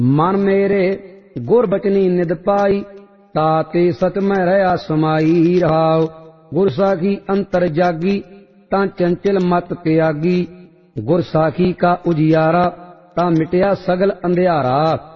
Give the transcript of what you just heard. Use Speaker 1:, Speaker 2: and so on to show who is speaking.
Speaker 1: मन मेरे गुर बचनी निद पाई, ताते सच में रहा समाई रहाओ। गुर साखी अंतर जागी, ता चंचल मत त्यागी। गुर साखी का उजियारा, ता मिटया सगल अंधियारा।